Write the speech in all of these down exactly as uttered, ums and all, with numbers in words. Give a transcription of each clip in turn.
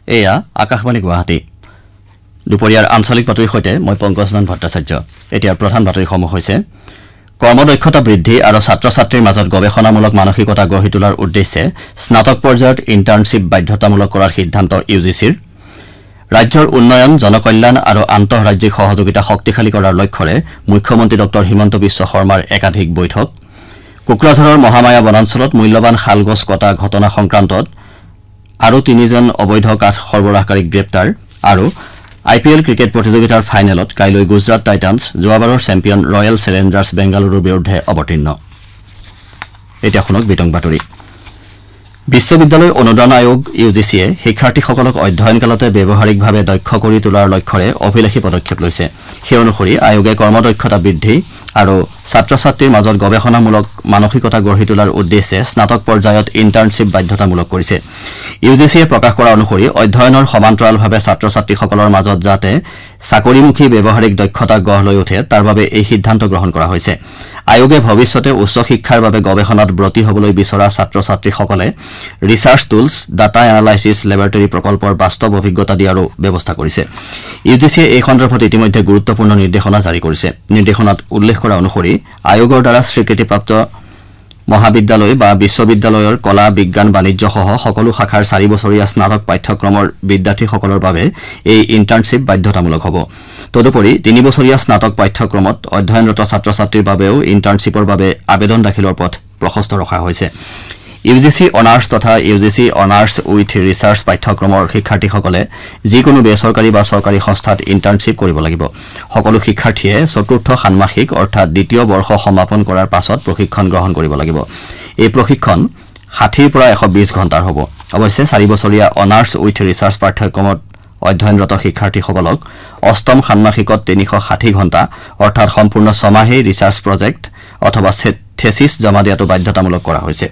এয়া আকাশবাণী গুৱাহাটী দুপৰীয়াৰ আঞ্চলিক বাতৰিৰ সৈতে মই পংকজনন ভট্টাচাৰ্য এতিয়াৰ প্ৰধান বাতৰিসমূহ হৈছে কৰ্মদক্ষতা বৃদ্ধি আৰু ছাত্ৰ ছাত্ৰীৰ মাজত গৱেষণামূলক মানসিকতা গঢ়ি তোলাৰ উদ্দেশ্যে স্নাতক পৰ্যায়ত ইণ্টাৰ্ণশ্বিপ বাধ্যতামূলক কৰাৰ সিদ্ধান্ত ইউ জি চিৰ ৰাজ্যৰ উন্নয়ন জনকল্যাণ আৰু আন্তঃৰাজ্যিক সহযোগিতা শক্তিশালী কৰাৰ লক্ষ্যৰে মুখ্যমন্ত্ৰী ডক্টৰ হিমন্ত বিশ্ব শৰ্মাৰ একাধিক বৈঠক কোকৰাঝাৰৰ মহামায়া বনাঞ্চলত মূল্যবান শালগছ কটা ঘটনা সংক্ৰান্তত আৰু তিনিজন অবৈধ কাঠ সৰবৰাহকাৰীক গ্ৰেপ্তাৰ আৰু আই পি এল ক্ৰিকেট প্ৰতিযোগিতাৰ ফাইনেলত কাইলৈ গুজৰাট টাইটান্স যোৱাবাৰৰ চেম্পিয়ন ৰয়েল চেলেঞ্জাৰ্ছ বেংগালুৰুৰ বিৰুদ্ধে অৱতীৰ্ণ এতিয়া শুনক বিতং বাতৰি বিশ্ববিদ্যালয় অনুদান আয়োগ ইউ জি চিয়ে শিক্ষাৰ্থীসকলক অধ্যয়নকালতে ব্যৱহাৰিকভাৱে দক্ষ কৰি তোলাৰ লক্ষ্যৰে অভিলাষী পদক্ষেপ লৈছে সেই অনুসৰি আয়োগে কৰ্মদক্ষতা বৃদ্ধি আৰু ছাত্ৰ ছাত্ৰীৰ মাজত গৱেষণামূলক মানসিকতা গঢ়ি তোলাৰ উদ্দেশ্যে স্নাতক পৰ্যায়ত ইণ্টাৰ্ণশ্বিপ বাধ্যতামূলক কৰিছে ইউ জি চিয়ে প্ৰকাশ কৰা অনুসৰি অধ্যয়নৰ সমান্তৰালভাৱে ছাত্ৰ ছাত্ৰীসকলৰ মাজত যাতে চাকৰিমুখী ব্যৱহাৰিক দক্ষতা গঢ় লৈ উঠে তাৰ বাবে এই সিদ্ধান্ত গ্ৰহণ কৰা হৈছে আয়োগে ভৱিষ্যতে উচ্চ শিক্ষাৰ বাবে গৱেষণাত ব্ৰতী হ'বলৈ বিচৰা ছাত্ৰ ছাত্ৰীসকলে research tools data analysis laboratory প্ৰকল্পৰ বাস্তৱ অভিজ্ঞতা দিয়াৰো ব্যৱস্থা কৰিছে ইউ জি চিয়ে এই সন্দৰ্ভত ইতিমধ্যে গুৰুত্বপূৰ্ণ নিৰ্দেশনা জাৰি কৰিছে নিৰ্দেশনাত উল্লেখ কৰা অনুসৰি আয়োগৰ দ্বাৰা স্বীকৃতিপ্ৰাপ্ত মহাবিদ্যালয় বা বিশ্ববিদ্যালয়ৰ কলা বিজ্ঞান বাণিজ্যসহ সকলো শাখাৰ চাৰি বছৰীয়া স্নাতক পাঠ্যক্ৰমৰ বিদ্যাৰ্থীসকলৰ বাবে এই ইণ্টাৰ্ণশ্বিপ বাধ্যতামূলক হ'ব তদুপৰি তিনি বছৰীয়া স্নাতক পাঠ্যক্ৰমত অধ্যয়নৰত ছাত্ৰ ছাত্ৰীৰ বাবেও ইণ্টাৰ্ণশ্বিপৰ বাবে আবেদন দাখিলৰ পথ প্ৰশস্ত ৰখা হৈছে ইউ জি চি অনাৰ্ছ তথা U G C honours with research পাঠ্যক্ৰমৰ শিক্ষাৰ্থীসকলে যিকোনো বেচৰকাৰী বা চৰকাৰী সংস্থাত ইণ্টাৰ্ণশ্বিপ কৰিব লাগিব সকলো শিক্ষাৰ্থীয়ে চতুৰ্থ ষান্মাসিক অৰ্থাৎ দ্বিতীয় বৰ্ষ সমাপন কৰাৰ পাছত প্ৰশিক্ষণ গ্ৰহণ কৰিব লাগিব এই প্ৰশিক্ষণ ষাঠিৰ পৰা এশ বিশ ঘণ্টাৰ হ'ব অৱশ্যে চাৰি বছৰীয়া অনাৰ্ছ উইথ ৰিচাৰ্চ পাঠ্যক্ৰমত অধ্যয়নৰত শিক্ষাৰ্থীসকলক অষ্টম ষান্মাসিকত তিনিশ ষাঠি ঘণ্টা অৰ্থাৎ সম্পূৰ্ণ ছমাহী ৰিচাৰ্চ প্ৰজেক্ট অথবা থেচিছ জমা দিয়াটো বাধ্যতামূলক কৰা হৈছে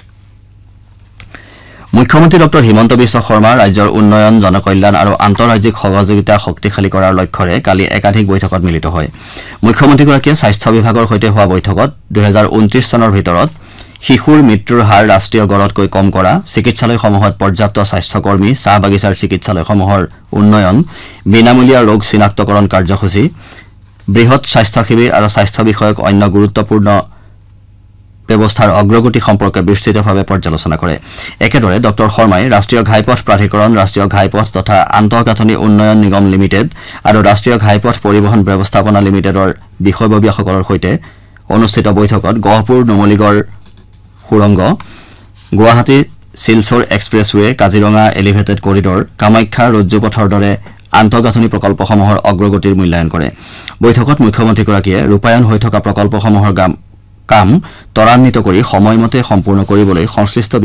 মুখ্যমন্ত্ৰী ডক্টৰ হিমন্ত বিশ্ব শৰ্মা ৰাজ্যৰ উন্নয়ন জনকল্যাণ আৰু আন্তঃৰাজ্যিক সহযোগিতা শক্তিশালী কৰাৰ লক্ষ্যৰে কালি একাধিক বৈঠকত মিলিত হয় মুখ্যমন্ত্ৰীগৰাকীয়ে স্বাস্থ্য বিভাগৰ সৈতে হোৱা বৈঠকত দুহেজাৰ ঊনত্ৰিশ চনৰ ভিতৰত শিশুৰ মৃত্যুৰ হাৰ ৰাষ্ট্ৰীয় গড়তকৈ কম কৰা চিকিৎসালয়সমূহত পৰ্যাপ্ত স্বাস্থ্যকৰ্মী চাহ বাগিচাৰ চিকিৎসালয়সমূহৰ উন্নয়ন বিনামূলীয়া ৰোগ চিনাক্তকৰণ কাৰ্যসূচী বৃহৎ স্বাস্থ্য শিবিৰ আৰু স্বাস্থ্য বিষয়ক অন্য গুৰুত্বপূৰ্ণ ব্যৱস্থাৰ অগ্ৰগতি সম্পৰ্কে বিস্তৃতভাৱে পৰ্যালোচনা কৰে একেদৰে ডক্টৰ শৰ্মাই ৰাষ্ট্ৰীয় ঘাইপথ প্ৰাধিকৰণ ৰাষ্ট্ৰীয় ঘাইপথ তথা আন্তঃগাঁথনি উন্নয়ন নিগম লিমিটেড আৰু ৰাষ্ট্ৰীয় ঘাইপথ পৰিবহণ ব্যৱস্থাপনা লিমিটেডৰ বিষয়ববীয়াসকলৰ সৈতে অনুষ্ঠিত বৈঠকত গহপুৰ নুমলীগড় সুৰংগ Guwahati Silchar expressway Kaziranga elevated corridor Kamakhya ৰজ্জুপথৰ দৰে আন্তঃগাঁথনি প্ৰকল্পসমূহৰ অগ্ৰগতিৰ মূল্যায়ন কৰে বৈঠকত মুখ্যমন্ত্ৰীগৰাকীয়ে ৰূপায়ণ হৈ থকা প্ৰকল্পসমূহৰ কাম ত্বৰান্বিত কৰি সময়মতে সম্পূৰ্ণ কৰিবলৈ সংশ্লিষ্ট